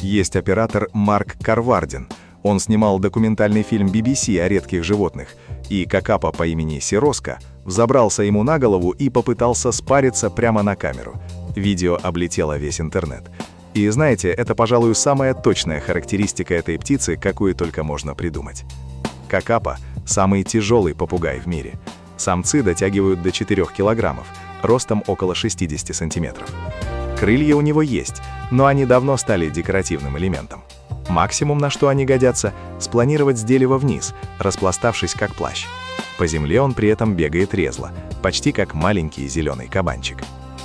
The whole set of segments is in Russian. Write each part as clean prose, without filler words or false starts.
Есть оператор Марк Карвардин. Он снимал документальный фильм BBC о редких животных, и какапа по имени Сироска взобрался ему на голову и попытался спариться прямо на камеру. Видео облетело весь интернет. И знаете, это, пожалуй, самая точная характеристика этой птицы, какую только можно придумать. Какапа – самый тяжелый попугай в мире. Самцы дотягивают до 4 килограммов, ростом около 60 сантиметров. Крылья у него есть, но они давно стали декоративным элементом. Максимум, на что они годятся – спланировать с дерева вниз, распластавшись как плащ. По земле он при этом бегает резво, почти как маленький зеленый кабанчик.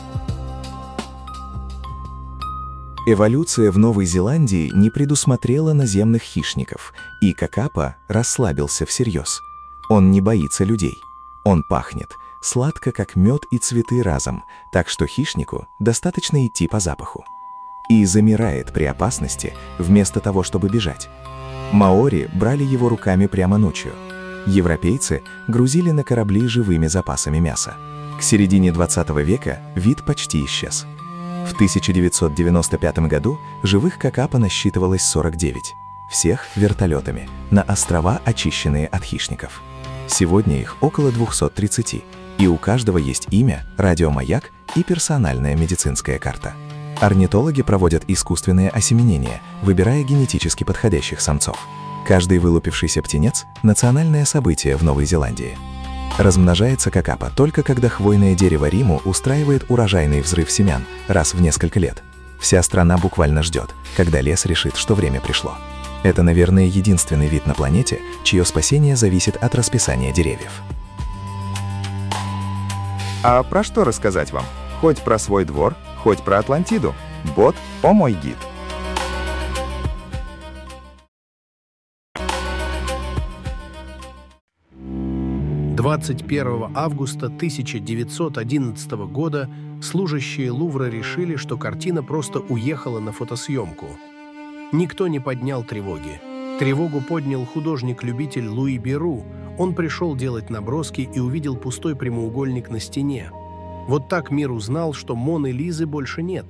Эволюция в Новой Зеландии не предусмотрела наземных хищников, и какапа расслабился всерьез. Он не боится людей. Он пахнет сладко, как мед и цветы разом, так что хищнику достаточно идти по запаху. И замирает при опасности, вместо того, чтобы бежать. Маори брали его руками прямо ночью. Европейцы грузили на корабли живыми запасами мяса. К середине 20 века вид почти исчез. В 1995 году живых какапа насчитывалось 49. Всех вертолетами, на острова, очищенные от хищников. Сегодня их около 230, и у каждого есть имя, радиомаяк и персональная медицинская карта. Орнитологи проводят искусственное осеменение, выбирая генетически подходящих самцов. Каждый вылупившийся птенец – национальное событие в Новой Зеландии. Размножается какапа только когда хвойное дерево Риму устраивает урожайный взрыв семян раз в несколько лет. Вся страна буквально ждет, когда лес решит, что время пришло. Это, наверное, единственный вид на планете, чье спасение зависит от расписания деревьев. А про что рассказать вам? Хоть про свой двор, хоть про Атлантиду. Бот «О мой гид». «21 августа 1911 года служащие Лувра решили, что картина просто уехала на фотосъемку. Никто не поднял тревоги. Тревогу поднял художник-любитель Луи Беру. Он пришел делать наброски и увидел пустой прямоугольник на стене. Вот так мир узнал, что Моны Лизы больше нет.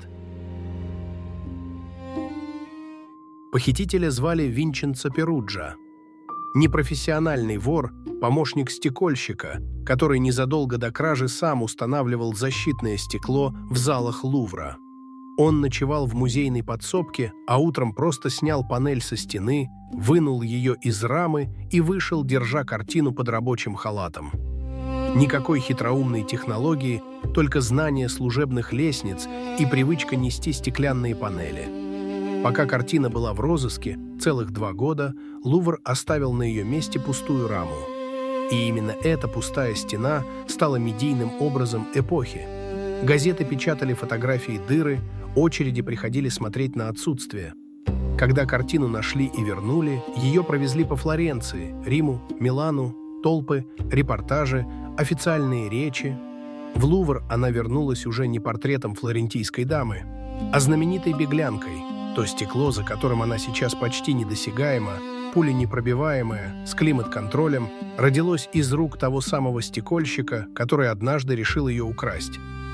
Похитителя звали Винченцо Перуджа. Непрофессиональный вор, помощник стекольщика, который незадолго до кражи сам устанавливал защитное стекло в залах Лувра. Он ночевал в музейной подсобке, а утром просто снял панель со стены, вынул ее из рамы и вышел, держа картину под рабочим халатом. Никакой хитроумной технологии, только знание служебных лестниц и привычка нести стеклянные панели. Пока картина была в розыске, целых 2 года, Лувр оставил на ее месте пустую раму. И именно эта пустая стена стала медийным образом эпохи. Газеты печатали фотографии дыры, очереди приходили смотреть на отсутствие. Когда картину нашли и вернули, ее провезли по Флоренции, Риму, Милану, толпы, репортажи, официальные речи. В Лувр она вернулась уже не портретом флорентийской дамы, а знаменитой беглянкой. То стекло, за которым она сейчас почти недосягаема, пуленепробиваемое, с климат-контролем, родилось из рук того самого стекольщика, который однажды решил ее украсть.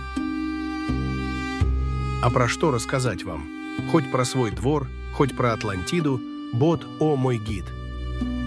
А про что рассказать вам? Хоть про свой двор, хоть про Атлантиду, бот «О мой гид».